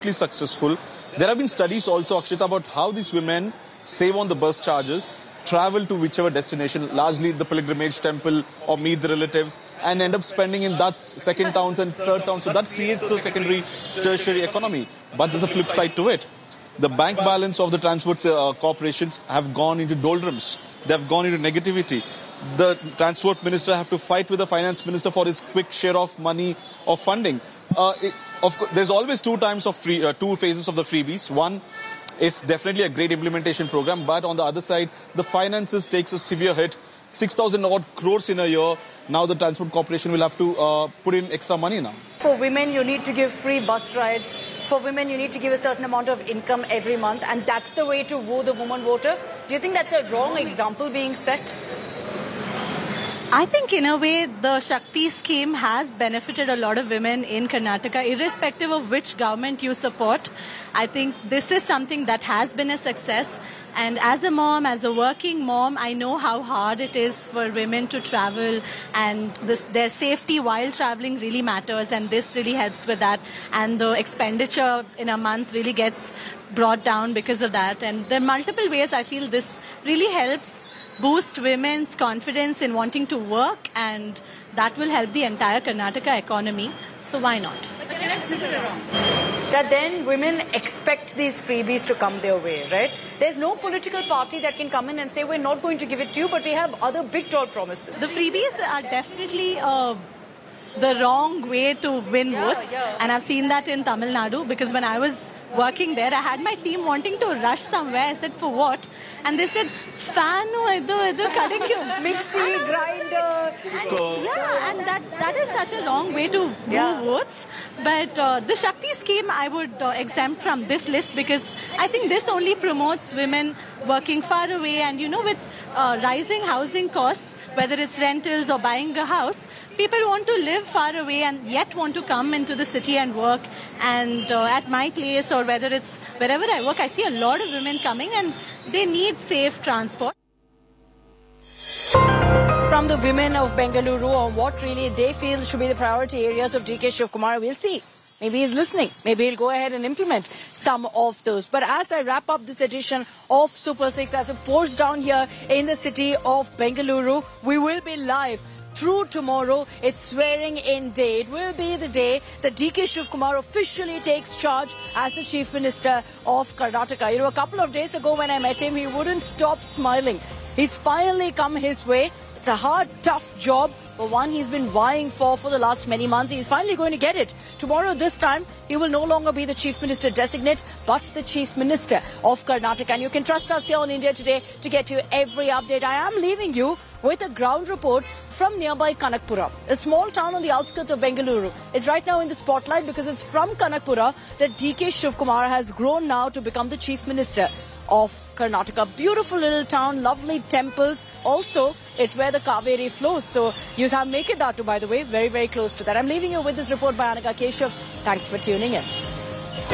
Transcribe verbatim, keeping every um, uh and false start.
successful. There have been studies also, Akshita, about how these women save on the bus charges, travel to whichever destination, largely the pilgrimage temple or meet the relatives, and end up spending in that second towns and third towns. So that creates the secondary, tertiary economy. But there's a flip side to it. The bank balance of the transport uh, corporations have gone into doldrums. They have gone into negativity. The transport minister have to fight with the finance minister for his quick share of money or funding. Uh, it, of course, there's always two times of free, uh, two phases of the freebies. One is definitely a great implementation program, but on the other side, the finances takes a severe hit. six thousand odd crores in a year. Now the transport corporation will have to uh, put in extra money now. For women, you need to give free bus rides. For women, you need to give a certain amount of income every month, and that's the way to woo the woman voter. Do you think that's a wrong example being set? I think in a way the Shakti scheme has benefited a lot of women in Karnataka, irrespective of which government you support. I think this is something that has been a success. And as a mom, as a working mom, I know how hard it is for women to travel, and this, their safety while traveling really matters, and this really helps with that. And the expenditure in a month really gets brought down because of that. And there are multiple ways I feel this really helps boost women's confidence in wanting to work, and that will help the entire Karnataka economy. So why not? But can I flip it around? That then women expect these freebies to come their way, right? There's no political party that can come in and say, we're not going to give it to you, but we have other big tall promises. The freebies are definitely uh, the wrong way to win yeah, votes. Yeah. And I've seen that in Tamil Nadu, because when I was working there, I had my team wanting to rush somewhere. I said, for what? And they said, fanu edu edu kadikkum. Mixie, grinder. And, yeah, and that, that is such a wrong way to woo yeah. votes. But uh, the Shakti scheme, I would uh, exempt from this list, because I think this only promotes women working far away. And, you know, with uh, rising housing costs, whether it's rentals or buying a house, people want to live far away and yet want to come into the city and work. And uh, at my place, or whether it's wherever I work, I see a lot of women coming, and they need safe transport. From the women of Bengaluru on what really they feel should be the priority areas of D K Shivkumar, we'll see. Maybe he's listening. Maybe he'll go ahead and implement some of those. But as I wrap up this edition of Super six, as it pours down here in the city of Bengaluru, we will be live through tomorrow. It's swearing in day. It will be the day that D K Shivkumar officially takes charge as the Chief Minister of Karnataka. You know, a couple of days ago when I met him, he wouldn't stop smiling. He's finally come his way. It's a hard, tough job, but one he's been vying for for the last many months. He's finally going to get it. Tomorrow, this time, he will no longer be the Chief Minister designate, but the Chief Minister of Karnataka. And you can trust us here on India Today to get you every update. I am leaving you with a ground report from nearby Kanakpura, a small town on the outskirts of Bengaluru. It's right now in the spotlight because it's from Kanakpura that D K Shivkumar has grown now to become the Chief Minister of Karnataka. Beautiful little town, lovely temples. Also, it's where the Kaveri flows. So you have Mekedatu, by the way, very, very close to that. I'm leaving you with this report by Annika Keshav. Thanks for tuning in.